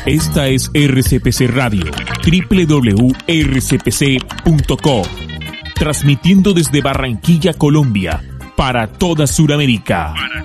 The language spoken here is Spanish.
Esta es RCPC Radio, www.rcpc.co, transmitiendo desde Barranquilla, Colombia, para toda Sudamérica.